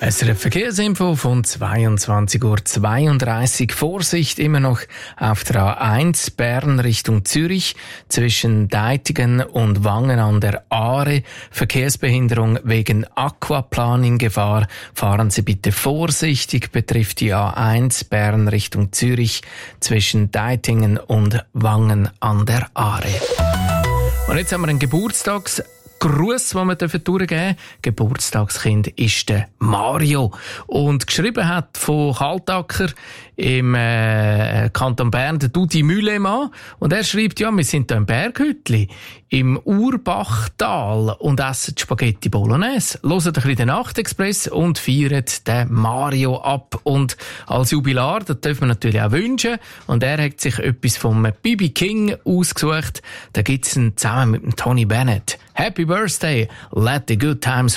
SRF Verkehrsinfo von 22:32 Uhr. Vorsicht immer noch auf der A1 Bern Richtung Zürich zwischen Deitingen und Wangen an der Aare. Verkehrsbehinderung wegen Aquaplaning-Gefahr. Fahren Sie bitte vorsichtig, betrifft die A1 Bern Richtung Zürich zwischen Deitingen und Wangen an der Aare. Und jetzt haben wir einen Geburtstagsgruß, den wir durchgeben dürfen. Geburtstagskind ist der Mario. Und geschrieben hat von Kaltacker im Kanton Bern der Dudi Mühlemann. Und er schreibt, ja, wir sind hier im Berghütli, im Urbachtal und essen Spaghetti Bolognese. Hört ein bisschen den Nachtexpress und feiert den Mario ab. Und als Jubilar, das dürfen wir natürlich auch wünschen. Und er hat sich etwas vom B.B. King ausgesucht. Da gibt's ihn zusammen mit dem Tony Bennett. Happy Birthday, let the good times